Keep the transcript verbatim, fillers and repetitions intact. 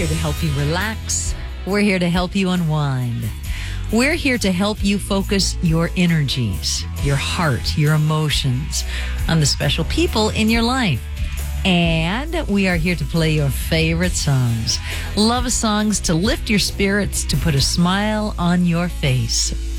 here to help you relax. We're here to help you unwind. We're here to help you focus your energies, your heart, your emotions on the special people in your life. And we are here to play your favorite songs. Love songs to lift your spirits, to put a smile on your face.